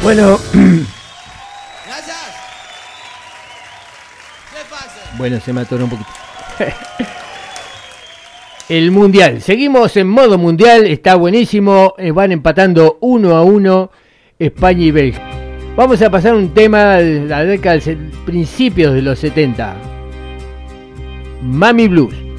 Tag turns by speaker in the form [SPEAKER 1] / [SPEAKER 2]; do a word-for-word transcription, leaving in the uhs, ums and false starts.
[SPEAKER 1] Bueno.
[SPEAKER 2] Gracias. ¿Qué pasa?
[SPEAKER 1] Bueno, se me atoró un poquito. El mundial. Seguimos en modo mundial. Está buenísimo. Eh, van empatando uno a uno España y Bélgica. Vamos a pasar un tema de la década de principios de los setenta. Mami Blues.